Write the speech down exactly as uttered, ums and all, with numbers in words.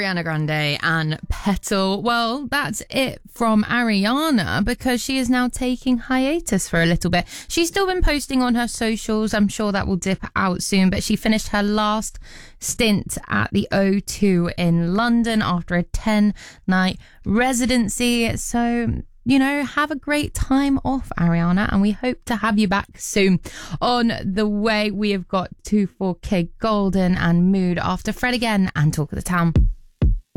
Ariana Grande and Petal. Well, that's it from Ariana because she is now taking hiatus for a little bit. She's still been posting on her socials. I'm sure that will dip out soon, but she finished her last stint at the O two in London after a ten night residency. So, you know, have a great time off, Ariana, and we hope to have you back soon. On the way, we have got two four K Golden and Mood after Fred again and Talk of the Town.